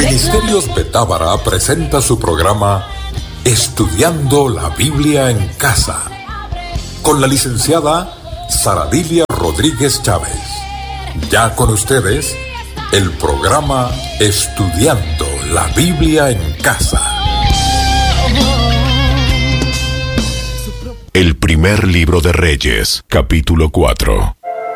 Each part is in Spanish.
Ministerios Betábara presenta su programa Estudiando la Biblia en Casa, con la licenciada Saradilia Rodríguez Chávez. Ya con ustedes, el programa Estudiando la Biblia en Casa. El primer libro de Reyes, capítulo 4.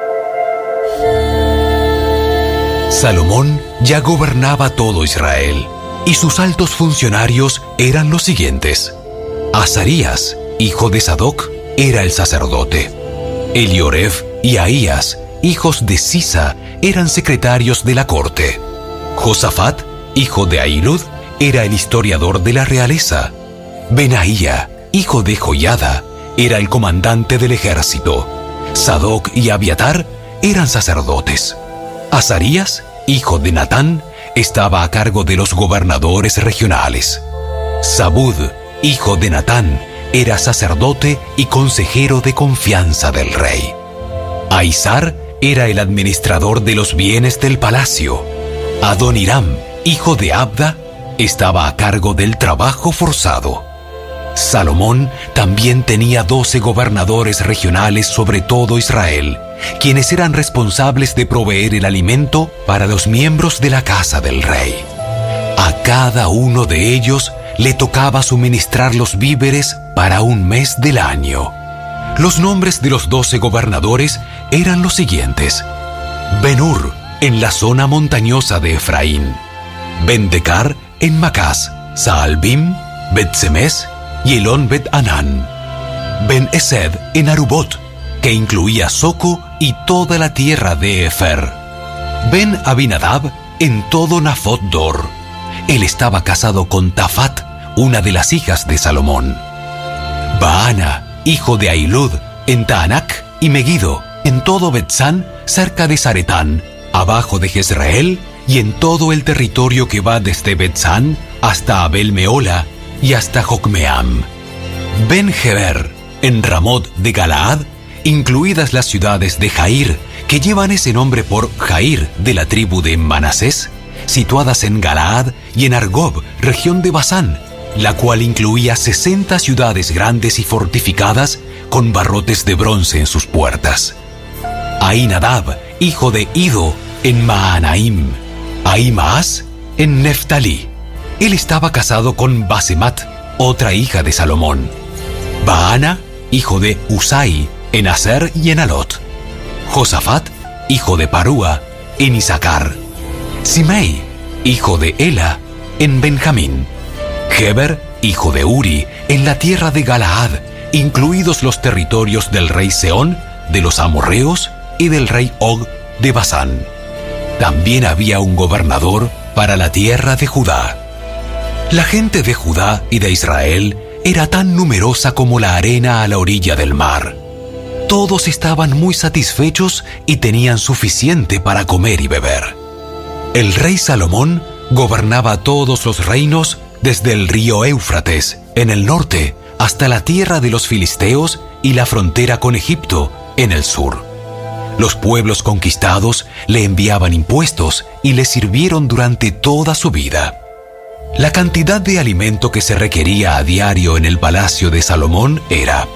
Salomón ya gobernaba todo Israel, y sus altos funcionarios eran los siguientes. Azarías, hijo de Sadoc, era el sacerdote. Elioref y Ahías, hijos de Sisa, eran secretarios de la corte. Josafat, hijo de Ahilud, era el historiador de la realeza. Benaía, hijo de Joiada, era el comandante del ejército. Sadoc y Abiatar eran sacerdotes. Azarías, hijo de Natán, estaba a cargo de los gobernadores regionales. Zabud, hijo de Natán, era sacerdote y consejero de confianza del rey. Aizar era el administrador de los bienes del palacio. Adoniram, hijo de Abda, estaba a cargo del trabajo forzado. Salomón también tenía 12 gobernadores regionales sobre todo Israel, quienes eran responsables de proveer el alimento para los miembros de la casa del rey. A cada uno de ellos le tocaba suministrar los víveres para un mes del año. Los nombres de los 12 gobernadores eran los siguientes: Ben-Hur, en la zona montañosa de Efraín; Ben-Decar, en Macás; Saalbim, Bet-Semes y Elón Bet-Anán; Ben-Esed, en Arubot, que incluía Soco y toda la tierra de Efer; Ben-Abinadab, en todo Nafot Dor. Él estaba casado con Tafat, una de las hijas de Salomón. Baana, hijo de Ahilud, en Taanac y Megiddo, en todo Betzán, cerca de Zaretán, abajo de Jezreel, y en todo el territorio que va desde Betzán hasta Abel Meola y hasta Jocmeam. Ben-Geber, en Ramot de Galaad, incluidas las ciudades de Jair, que llevan ese nombre por Jair de la tribu de Manasés, situadas en Galaad, y en Argob, región de Basán, la cual incluía 60 ciudades grandes y fortificadas con barrotes de bronce en sus puertas. Ahinadab, hijo de Ido, en Maanaim; Ahimaas, en Neftalí. Él estaba casado con Basemat, otra hija de Salomón. Baana, hijo de Usai, en Aser y en Alot. Josafat, hijo de Parúa, en Issacar. Simei, hijo de Ela, en Benjamín. Geber, hijo de Uri, en la tierra de Galaad, incluidos los territorios del rey Seón, de los amorreos y del rey Og de Basán. También había un gobernador para la tierra de Judá. La gente de Judá y de Israel era tan numerosa como la arena a la orilla del mar. Todos estaban muy satisfechos y tenían suficiente para comer y beber. El rey Salomón gobernaba todos los reinos desde el río Éufrates, en el norte, hasta la tierra de los filisteos y la frontera con Egipto, en el sur. Los pueblos conquistados le enviaban impuestos y le sirvieron durante toda su vida. La cantidad de alimento que se requería a diario en el palacio de Salomón era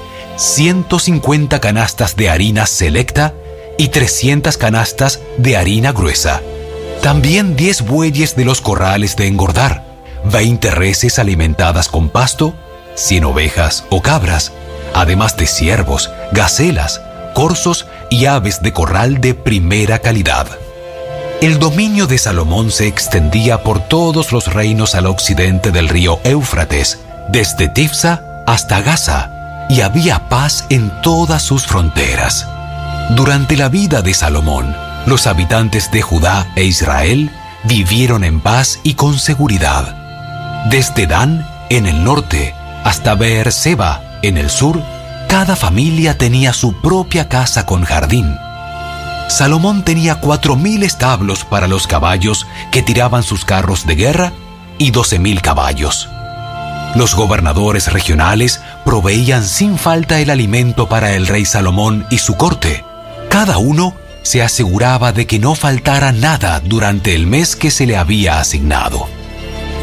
150 canastas de harina selecta y 300 canastas de harina gruesa. También 10 bueyes de los corrales de engordar, 20 reses alimentadas con pasto, 100 ovejas o cabras, además de ciervos, gacelas, corzos y aves de corral de primera calidad. El dominio de Salomón se extendía por todos los reinos al occidente del río Éufrates, desde Tifsa hasta Gaza, y había paz en todas sus fronteras. Durante la vida de Salomón, los habitantes de Judá e Israel vivieron en paz y con seguridad. Desde Dan, en el norte, hasta Beerseba, en el sur, cada familia tenía su propia casa con jardín. Salomón tenía 4,000 establos para los caballos que tiraban sus carros de guerra y 12,000 caballos. Los gobernadores regionales proveían sin falta el alimento para el rey Salomón y su corte. Cada uno se aseguraba de que no faltara nada durante el mes que se le había asignado.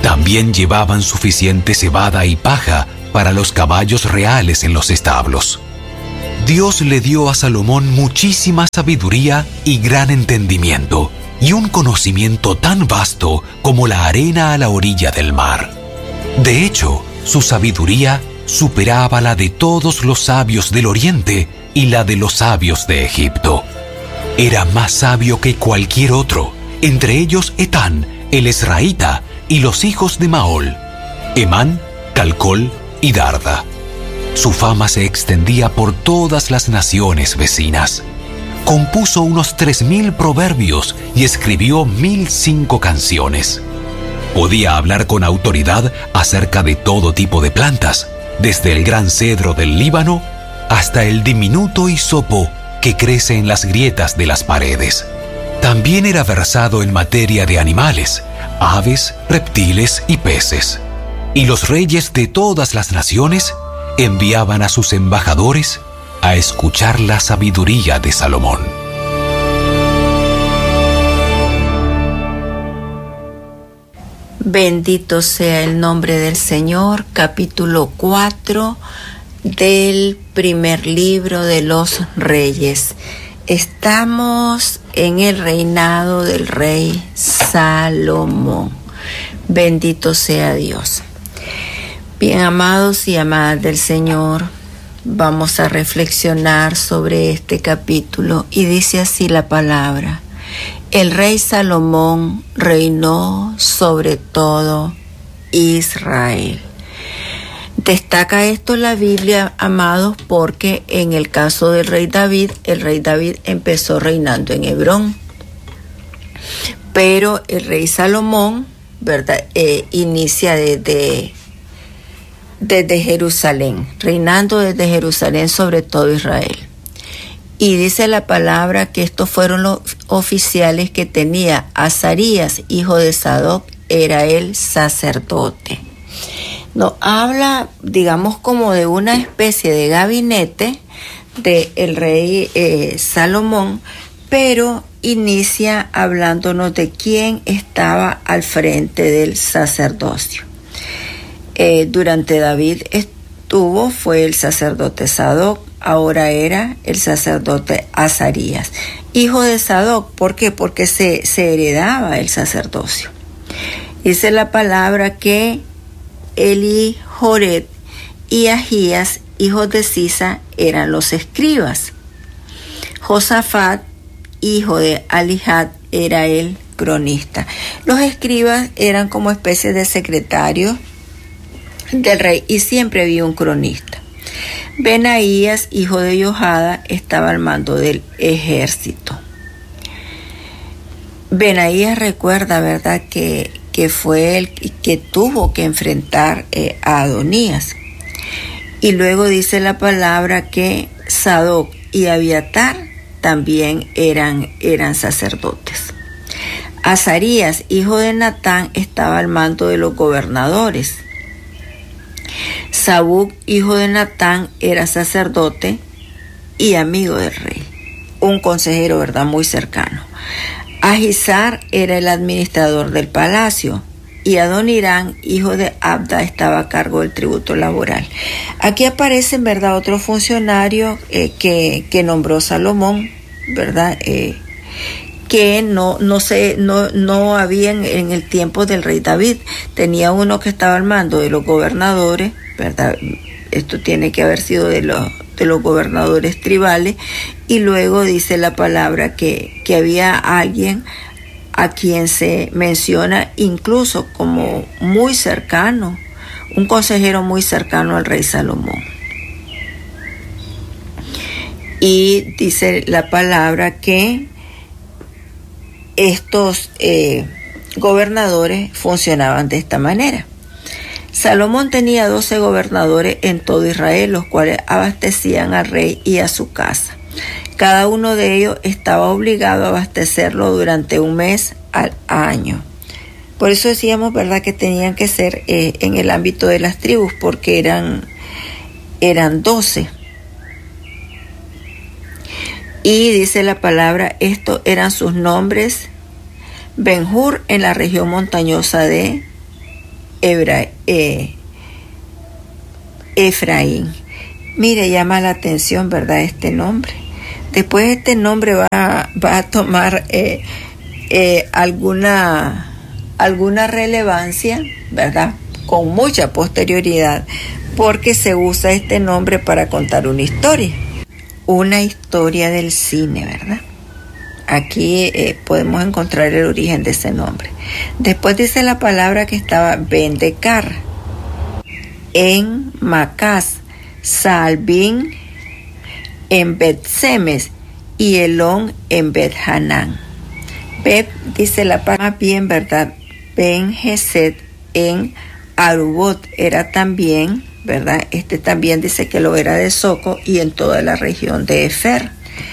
También llevaban suficiente cebada y paja para los caballos reales en los establos. Dios le dio a Salomón muchísima sabiduría y gran entendimiento, y un conocimiento tan vasto como la arena a la orilla del mar. De hecho, su sabiduría superaba la de todos los sabios del Oriente y la de los sabios de Egipto. Era más sabio que cualquier otro, entre ellos Etán, el Esraíta, y los hijos de Maol, Emán, Calcol y Darda. Su fama se extendía por todas las naciones vecinas. Compuso unos 3000 proverbios y escribió 1005 canciones. Podía hablar con autoridad acerca de todo tipo de plantas, desde el gran cedro del Líbano hasta el diminuto hisopo que crece en las grietas de las paredes. También era versado en materia de animales, aves, reptiles y peces. Y los reyes de todas las naciones enviaban a sus embajadores a escuchar la sabiduría de Salomón. Bendito sea el nombre del Señor. Capítulo 4 del primer libro de los Reyes. Estamos en el reinado del rey Salomón. Bendito sea Dios. Bien, amados y amadas del Señor, vamos a reflexionar sobre este capítulo y dice así la palabra: el rey Salomón reinó sobre todo Israel. Destaca esto la Biblia, amados, porque en el caso del rey David, el rey David empezó reinando en Hebrón. Pero el rey Salomón, ¿verdad? Inicia desde Jerusalén, reinando desde Jerusalén sobre todo Israel. Y dice la palabra que estos fueron los oficiales que tenía Azarías, hijo de Sadoc, era el sacerdote. Nos habla, digamos, como de una especie de gabinete del rey Salomón, pero inicia hablándonos de quién estaba al frente del sacerdocio. Durante David fue el sacerdote Sadoc, ahora era el sacerdote Azarías, hijo de Sadoc. ¿Por qué? Porque se heredaba el sacerdocio. Dice la palabra que Eli-Joret y Ahías, hijos de Sisa, eran los escribas. Josafat, hijo de Alihad, era el cronista. Los escribas eran como especies de secretarios del rey y siempre había un cronista. Benaías, hijo de Joiada, estaba al mando del ejército. Benaías recuerda, ¿verdad?, que fue el que tuvo que enfrentar a Adonías. Y luego dice la palabra que Sadoc y Abiatar también eran sacerdotes. Azarías, hijo de Natán, estaba al mando de los gobernadores. Sabuc, hijo de Natán, era sacerdote y amigo del rey, un consejero, ¿verdad?, muy cercano. Ahisar era el administrador del palacio y Adonirán, hijo de Abda, estaba a cargo del tributo laboral. Aquí aparecen, ¿verdad?, otros funcionarios que nombró Salomón, ¿verdad?, que no habían en el tiempo del rey David. Tenía uno que estaba al mando de los gobernadores, ¿verdad? Esto tiene que haber sido de los gobernadores tribales. Y luego dice la palabra que había alguien a quien se menciona incluso como muy cercano, un consejero muy cercano al rey Salomón. Y dice la palabra que estos gobernadores funcionaban de esta manera. Salomón tenía 12 gobernadores en todo Israel, los cuales abastecían al rey y a su casa. Cada uno de ellos estaba obligado a abastecerlo durante un mes al año. Por eso decíamos, ¿verdad?, que tenían que ser en el ámbito de las tribus, porque eran 12. Y dice la palabra, estos eran sus nombres: Ben-Hur en la región montañosa de Efraín. Mire, llama la atención, ¿verdad?, este nombre. Después este nombre va a tomar alguna relevancia, ¿verdad?, con mucha posterioridad, porque se usa este nombre para contar una historia del cine, ¿verdad? Aquí podemos encontrar el origen de ese nombre. Después dice la palabra que estaba Bendecar, en Macás, Saalbín, en Bet-Semes y Elón en Bet-Hanán. Bet dice la palabra bien, ¿verdad? Ben-Geset en Arubot era también, ¿verdad? Este también dice que lo era de Soco y en toda la región de Efer.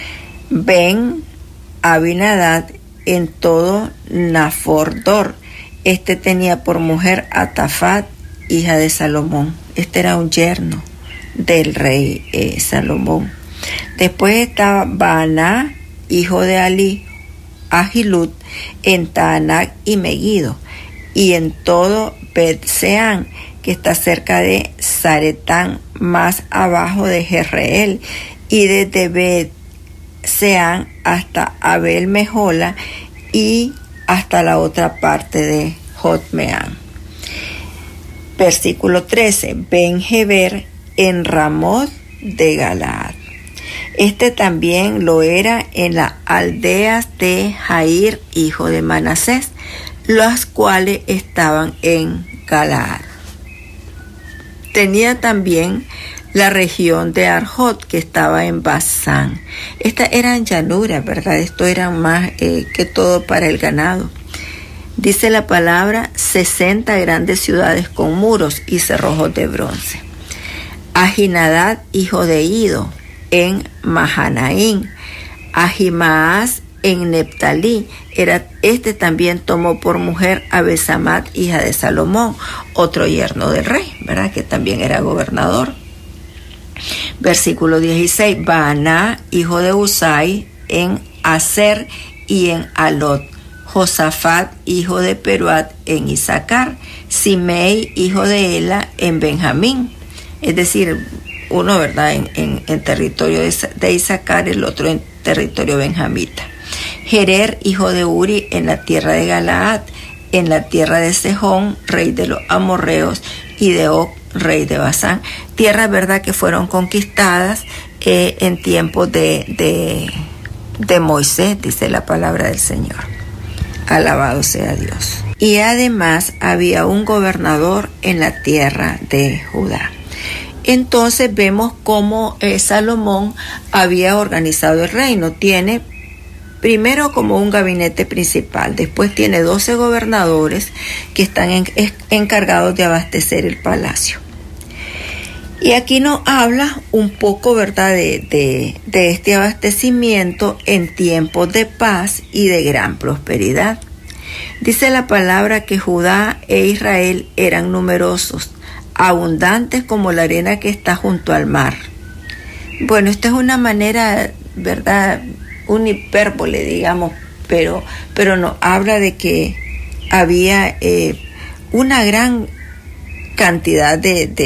Ben Abinadad en todo Nafordor. Este tenía por mujer a Tafat, hija de Salomón. Este era un yerno del rey Salomón. Después estaba Baaná, hijo de Ahilut, en Taanac y Megiddo, y en todo Bet-Seán, que está cerca de Zaretán, más abajo de Jezreel, y desde Bet-Seán hasta Abel Mejola y hasta la otra parte de Jotmeán. Versículo 13, Ben-Geber en Ramot de Galaad. Este también lo era en las aldeas de Jair, hijo de Manasés, las cuales estaban en Galaad. Tenía también la región de Arjot, que estaba en Basán. Estas eran llanuras, ¿verdad? Esto era más que todo para el ganado. Dice la palabra 60 grandes ciudades con muros y cerrojos de bronce. Ahinadad, hijo de Ido, en Mahanaín. Ahimaas en Neptalí. Este también tomó por mujer a Besamat, hija de Salomón, otro yerno del rey, ¿verdad?, que también era gobernador. Versículo 16, Baaná, hijo de Usai, en Aser y en Alot. Josafat, hijo de Peruat, en Isaacar. Simei, hijo de Ela, en Benjamín. Es decir, uno, ¿verdad?, en territorio de Isaacar, el otro en territorio benjamita. Gerer, hijo de Uri, en la tierra de Galaad, en la tierra de Sejón, rey de los amorreos, y de Og, rey de Basán. Tierras, ¿verdad?, que fueron conquistadas en tiempos de Moisés, dice la palabra del Señor. Alabado sea Dios. Y además había un gobernador en la tierra de Judá. Entonces vemos cómo Salomón había organizado el reino. Tiene primero como un gabinete principal, después tiene 12 gobernadores que están encargados de abastecer el palacio. Y aquí nos habla un poco, ¿verdad?, de este abastecimiento en tiempos de paz y de gran prosperidad. Dice la palabra que Judá e Israel eran numerosos, abundantes como la arena que está junto al mar. Bueno, esta es una manera, ¿verdad?, un hipérbole, digamos, pero nos habla de que había una gran cantidad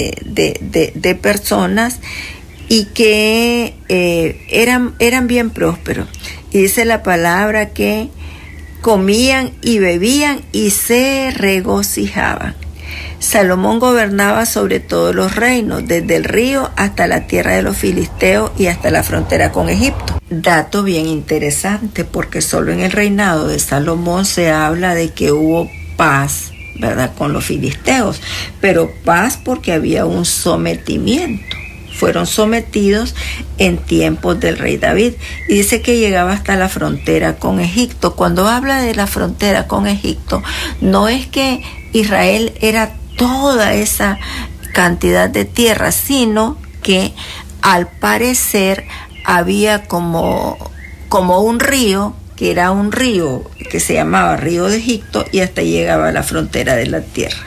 de personas y que eran bien prósperos. Y dice la palabra que comían y bebían y se regocijaban. Salomón gobernaba sobre todos los reinos, desde el río hasta la tierra de los filisteos y hasta la frontera con Egipto. Dato bien interesante, porque solo en el reinado de Salomón se habla de que hubo paz, ¿verdad?, con los filisteos, pero paz porque había un sometimiento. Fueron sometidos en tiempos del rey David, y dice que llegaba hasta la frontera con Egipto. Cuando habla de la frontera con Egipto, no es que Israel era toda esa cantidad de tierra, sino que al parecer había como un río, que era un río que se llamaba Río de Egipto, y hasta llegaba a la frontera de la tierra.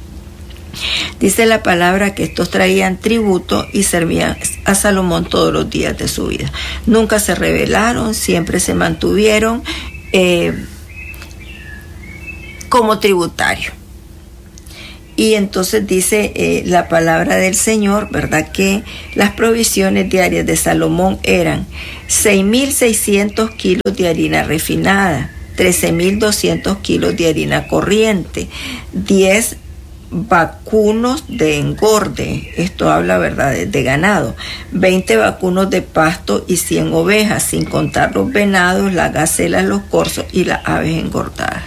Dice la palabra que estos traían tributo y servían a Salomón todos los días de su vida. Nunca se rebelaron, siempre se mantuvieron como tributarios. Y entonces dice la palabra del Señor, ¿verdad? Que las provisiones diarias de Salomón eran 6.600 kilos de harina refinada, 13.200 kilos de harina corriente, 10 vacunos de engorde, esto habla, ¿verdad?, de ganado, 20 vacunos de pasto y 100 ovejas, sin contar los venados, las gacelas, los corzos y las aves engordadas.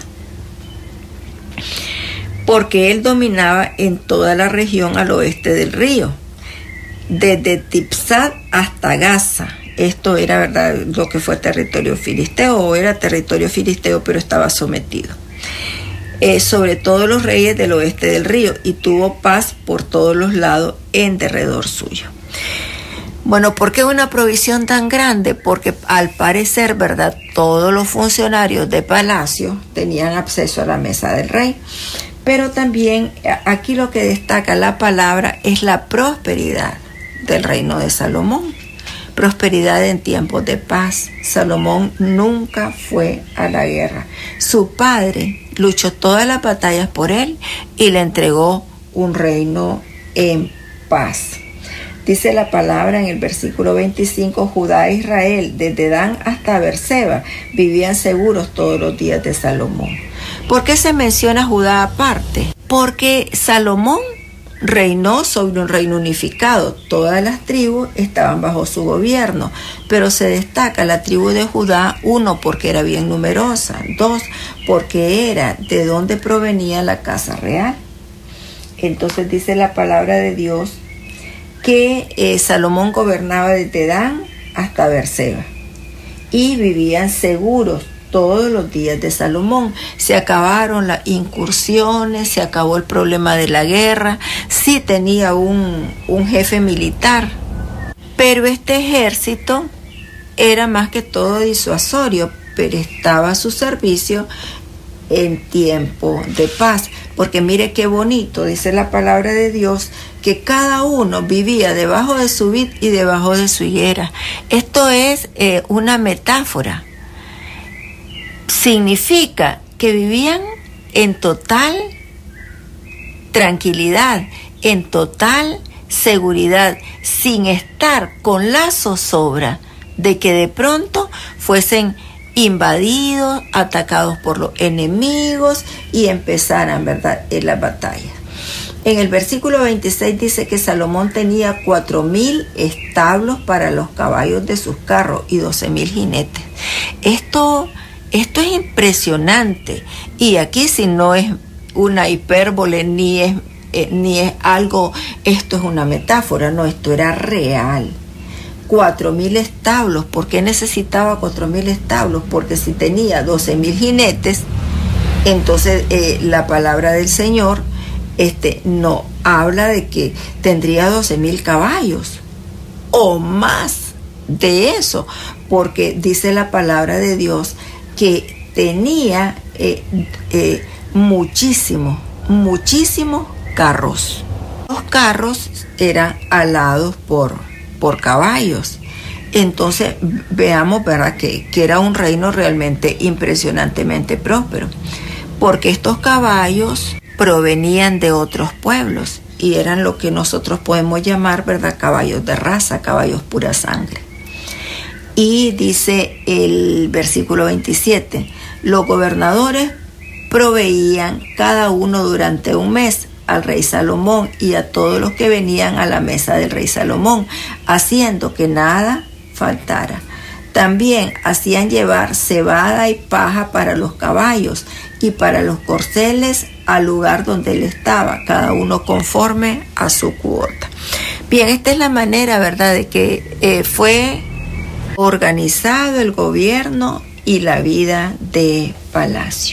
Porque él dominaba en toda la región al oeste del río, desde Tipsat hasta Gaza. Esto era, ¿verdad?, lo que fue territorio filisteo, o era territorio filisteo, pero estaba sometido. Sobre todos los reyes del oeste del río, y tuvo paz por todos los lados en derredor suyo. Bueno, ¿por qué una provisión tan grande? Porque al parecer, ¿verdad?, todos los funcionarios de palacio tenían acceso a la mesa del rey. Pero también aquí lo que destaca la palabra es la prosperidad del reino de Salomón. Prosperidad en tiempos de paz. Salomón nunca fue a la guerra. Su padre luchó todas las batallas por él y le entregó un reino en paz. Dice la palabra en el versículo 25, Judá e Israel, desde Dan hasta Beerseba, vivían seguros todos los días de Salomón. ¿Por qué se menciona Judá aparte? Porque Salomón reinó sobre un reino unificado. Todas las tribus estaban bajo su gobierno, pero se destaca la tribu de Judá, 1, porque era bien numerosa, 2, porque era de donde provenía la casa real. Entonces dice la palabra de Dios que Salomón gobernaba desde Dan hasta Beerseba y vivían seguros todos los días de Salomón. Se acabaron las incursiones, se acabó el problema de la guerra. Sí tenía un jefe militar, pero este ejército era más que todo disuasorio, pero estaba a su servicio en tiempo de paz. Porque mire qué bonito, dice la palabra de Dios, que cada uno vivía debajo de su vid y debajo de su higuera. Esto es una metáfora. Significa que vivían en total tranquilidad, en total seguridad, sin estar con la zozobra de que de pronto fuesen invadidos, atacados por los enemigos y empezaran, ¿verdad?, en las batallas. En el versículo 26 dice que Salomón tenía 4.000 establos para los caballos de sus carros y 12.000 jinetes. Esto es impresionante, y aquí si no es una hipérbole ni es algo, esto es una metáfora, no, esto era real. 4.000 establos. ¿Por qué necesitaba 4.000 establos? Porque si tenía 12.000 jinetes, entonces la palabra del Señor no habla de que tendría 12.000 caballos o más de eso, porque dice la palabra de Dios que tenía muchísimos carros. Los carros eran alados por caballos. Entonces veamos, ¿verdad?, que era un reino realmente impresionantemente próspero, porque estos caballos provenían de otros pueblos y eran lo que nosotros podemos llamar, ¿verdad?, caballos de raza, caballos pura sangre. Y dice el versículo 27, los gobernadores proveían cada uno durante un mes al rey Salomón y a todos los que venían a la mesa del rey Salomón, haciendo que nada faltara. También hacían llevar cebada y paja para los caballos y para los corceles al lugar donde él estaba, cada uno conforme a su cuota. Bien, esta es la manera, ¿verdad?, de que fue organizado el gobierno y la vida de palacio.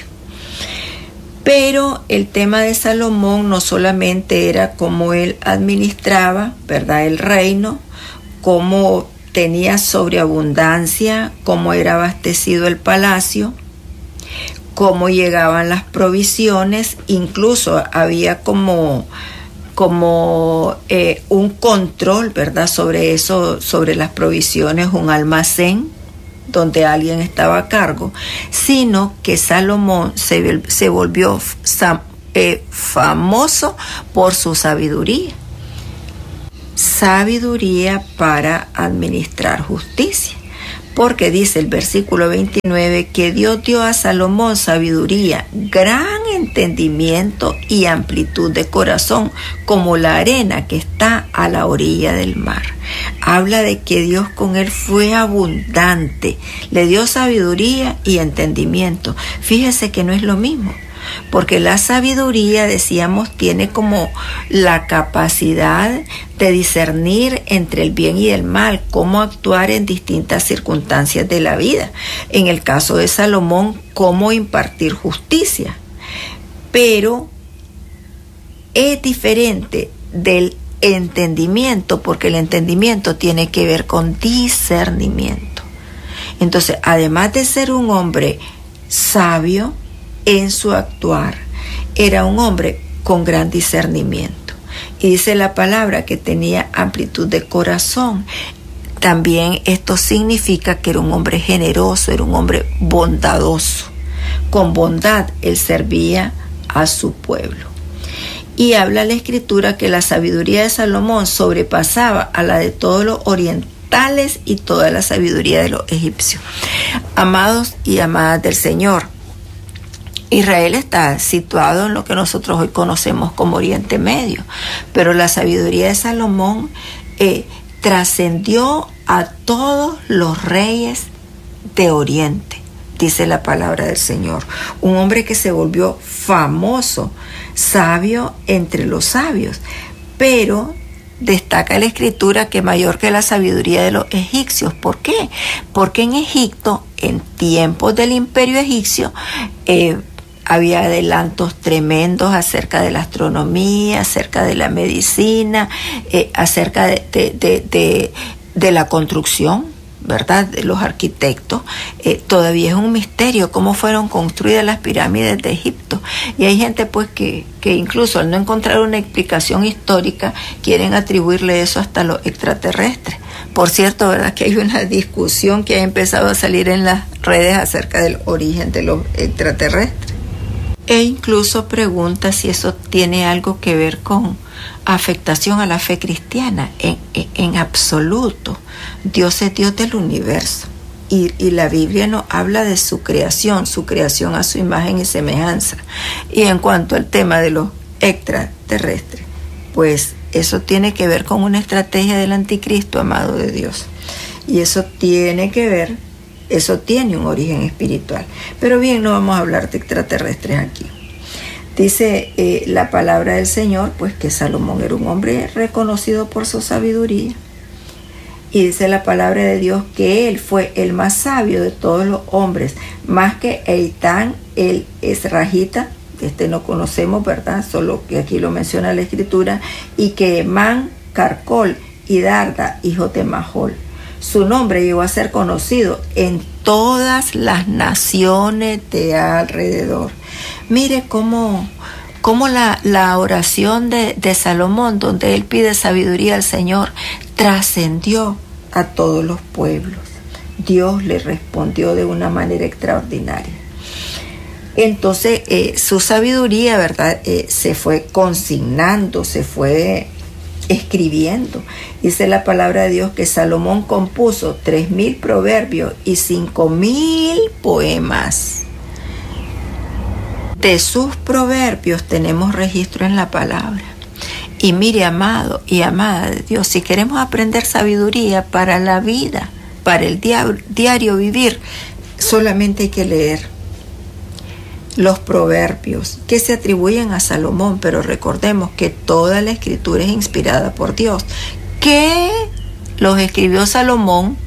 Pero el tema de Salomón no solamente era cómo él administraba, ¿verdad?, el reino, cómo tenía sobreabundancia, cómo era abastecido el palacio, cómo llegaban las provisiones, incluso había como un control, ¿verdad?, sobre eso, sobre las provisiones, un almacén donde alguien estaba a cargo, sino que Salomón se volvió famoso por su sabiduría. Sabiduría para administrar justicia. Porque dice el versículo 29 que Dios dio a Salomón sabiduría, gran entendimiento y amplitud de corazón, como la arena que está a la orilla del mar. Habla de que Dios con él fue abundante, le dio sabiduría y entendimiento. Fíjese que no es lo mismo. Porque la sabiduría, decíamos, tiene como la capacidad de discernir entre el bien y el mal, cómo actuar en distintas circunstancias de la vida. En el caso de Salomón, cómo impartir justicia. Pero es diferente del entendimiento, porque el entendimiento tiene que ver con discernimiento. Entonces, además de ser un hombre sabio en su actuar, era un hombre con gran discernimiento. Y dice la palabra que tenía amplitud de corazón. También esto significa que era un hombre generoso, era un hombre bondadoso. Con bondad él servía a su pueblo. Y habla la Escritura que la sabiduría de Salomón sobrepasaba a la de todos los orientales y toda la sabiduría de los egipcios. Amados y amadas del Señor, Israel está situado en lo que nosotros hoy conocemos como Oriente Medio, pero la sabiduría de Salomón trascendió a todos los reyes de Oriente, dice la palabra del Señor. Un hombre que se volvió famoso, sabio entre los sabios, pero destaca la Escritura que mayor que la sabiduría de los egipcios. ¿Por qué? Porque en Egipto, en tiempos del Imperio egipcio, había adelantos tremendos acerca de la astronomía, acerca de la medicina, acerca de la construcción, ¿verdad? De los arquitectos. Todavía es un misterio cómo fueron construidas las pirámides de Egipto. Y hay gente pues que incluso al no encontrar una explicación histórica quieren atribuirle eso hasta los extraterrestres. Por cierto, ¿verdad? Que hay una discusión que ha empezado a salir en las redes acerca del origen de los extraterrestres. E incluso pregunta si eso tiene algo que ver con afectación a la fe cristiana. En absoluto. Dios es Dios del universo. Y la Biblia nos habla de su creación a su imagen y semejanza. Y en cuanto al tema de los extraterrestres, pues eso tiene que ver con una estrategia del anticristo, amado de Dios. Y eso tiene un origen espiritual. Pero bien, no vamos a hablar de extraterrestres aquí. Dice la palabra del Señor, pues que Salomón era un hombre reconocido por su sabiduría. Y dice la palabra de Dios que él fue el más sabio de todos los hombres, más que Eitán el Esrahita, que no conocemos, ¿verdad? Solo que aquí lo menciona la Escritura, y que Emán, Carcol y Darda, hijos de Mahol. Su nombre llegó a ser conocido en todas las naciones de alrededor. Mire cómo la oración de Salomón, donde él pide sabiduría al Señor, trascendió a todos los pueblos. Dios le respondió de una manera extraordinaria. Entonces, su sabiduría, ¿verdad? Se fue consignando, se fue escribiendo. Dice la palabra de Dios que Salomón compuso 3,000 proverbios y 5,000 poemas. De sus proverbios tenemos registro en la palabra. Y mire, amado y amada de Dios, si queremos aprender sabiduría para la vida, para el diario vivir, solamente hay que leer los proverbios que se atribuyen a Salomón, pero recordemos que toda la Escritura es inspirada por Dios. Que los escribió Salomón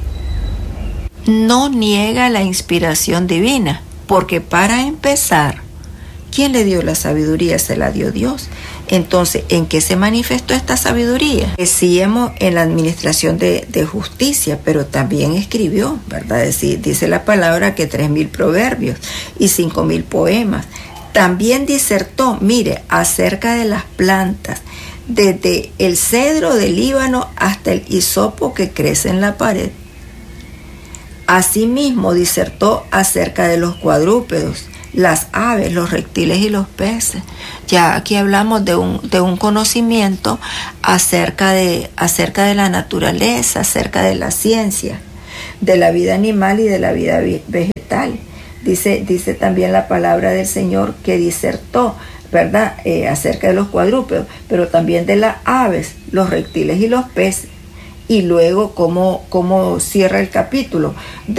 no niega la inspiración divina, porque para empezar, ¿quién le dio la sabiduría? Se la dio Dios. Entonces, ¿en qué se manifestó esta sabiduría? Decíamos en la administración de justicia, pero también escribió, ¿verdad? Dice la palabra que 3,000 proverbios y 5,000 poemas. También disertó, mire, acerca de las plantas, desde el cedro del Líbano hasta el hisopo que crece en la pared. Asimismo disertó acerca de los cuadrúpedos, las aves, los reptiles y los peces. Ya aquí hablamos de un conocimiento acerca de la naturaleza, acerca de la ciencia, de la vida animal y de la vida vegetal. Dice también la palabra del Señor que disertó, ¿verdad? Acerca de los cuadrúpedos, pero también de las aves, los reptiles y los peces. Y luego cómo cierra el capítulo,